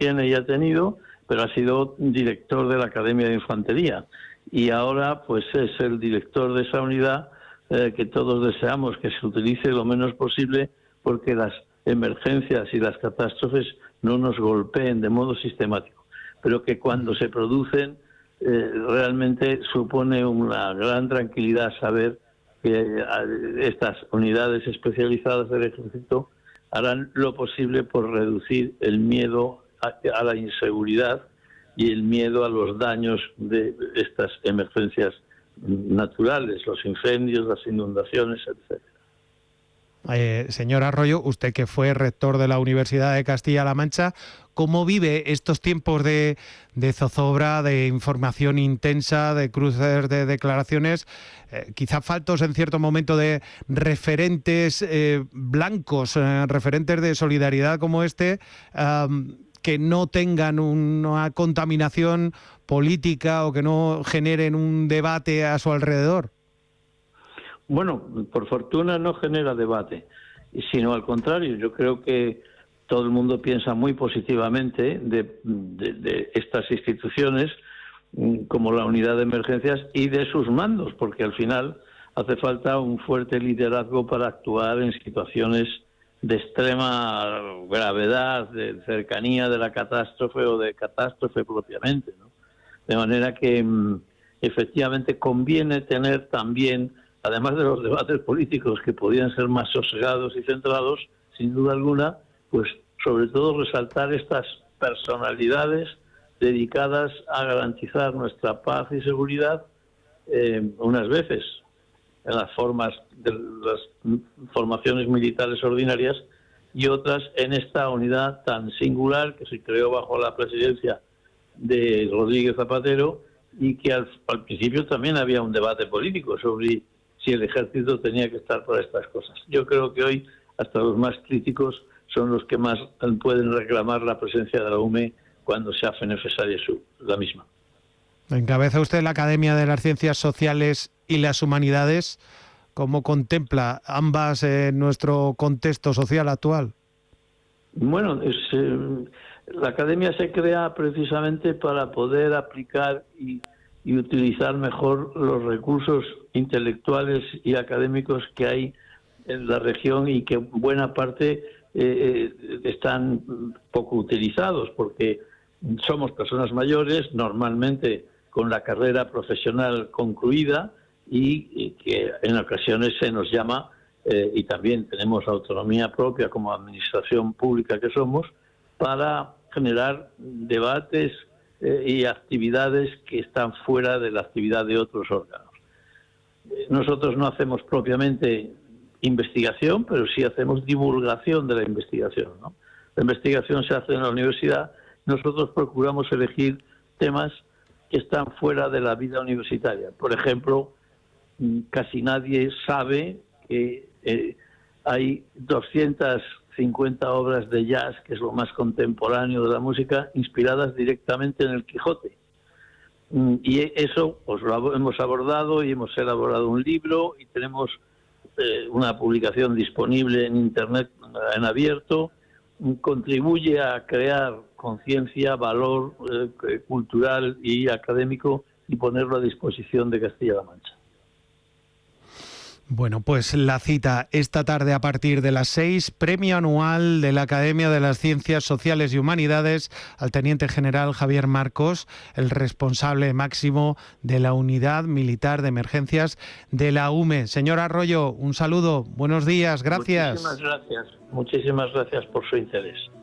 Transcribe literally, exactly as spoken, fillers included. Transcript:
tiene y ha tenido, pero ha sido director de la Academia de Infantería. Y ahora pues es el director de esa unidad eh, que todos deseamos que se utilice lo menos posible, porque las emergencias y las catástrofes no nos golpeen de modo sistemático, pero que cuando se producen eh, realmente supone una gran tranquilidad saber que eh, estas unidades especializadas del Ejército harán lo posible por reducir el miedo a, a la inseguridad y el miedo a los daños de estas emergencias naturales, los incendios, las inundaciones, etcétera. Eh, señor Arroyo, usted que fue rector de la Universidad de Castilla-La Mancha, ¿cómo vive estos tiempos de, de zozobra, de información intensa, de cruces de declaraciones, eh, quizá faltos en cierto momento de referentes eh, blancos, eh, referentes de solidaridad como este, eh, que no tengan una contaminación política o que no generen un debate a su alrededor? Bueno, por fortuna no genera debate, sino al contrario. Yo creo que todo el mundo piensa muy positivamente de, de, de estas instituciones como la unidad de emergencias y de sus mandos, porque al final hace falta un fuerte liderazgo para actuar en situaciones de extrema gravedad, de cercanía de la catástrofe o de catástrofe propiamente, ¿no? De manera que efectivamente conviene tener también, además de los debates políticos que podían ser más sosegados y centrados, sin duda alguna, pues sobre todo resaltar estas personalidades dedicadas a garantizar nuestra paz y seguridad, eh, unas veces en las formas de las formaciones militares ordinarias y otras en esta unidad tan singular que se creó bajo la presidencia de Rodríguez Zapatero y que al, al principio también había un debate político sobre si el ejército tenía que estar para estas cosas. Yo creo que hoy hasta los más críticos son los que más pueden reclamar la presencia de la U M E cuando se hace necesaria su, la misma. Encabeza usted la Academia de las Ciencias Sociales y las Humanidades. ¿Cómo contempla ambas en nuestro contexto social actual? Bueno, es, eh, la Academia se crea precisamente para poder aplicar y, y utilizar mejor los recursos intelectuales y académicos que hay en la región y que buena parte eh, están poco utilizados, porque somos personas mayores, normalmente con la carrera profesional concluida y, y que en ocasiones se nos llama, eh, y también tenemos autonomía propia como administración pública que somos, para generar debates eh, y actividades que están fuera de la actividad de otros órganos. Nosotros no hacemos propiamente investigación, pero sí hacemos divulgación de la investigación, ¿no? La investigación se hace en la universidad. Nosotros procuramos elegir temas que están fuera de la vida universitaria. Por ejemplo, casi nadie sabe que eh, hay doscientas cincuenta obras de jazz, que es lo más contemporáneo de la música, inspiradas directamente en el Quijote. Y eso pues lo hemos abordado y hemos elaborado un libro y tenemos eh, una publicación disponible en Internet en abierto. Contribuye a crear conciencia, valor eh, cultural y académico y ponerlo a disposición de Castilla-La Mancha. Bueno, pues la cita esta tarde a partir de las seis, premio anual de la Academia de las Ciencias Sociales y Humanidades al Teniente General Javier Marcos, el responsable máximo de la Unidad Militar de Emergencias de la U M E. Señor Arroyo, un saludo, buenos días, gracias. Muchísimas gracias, muchísimas gracias por su interés.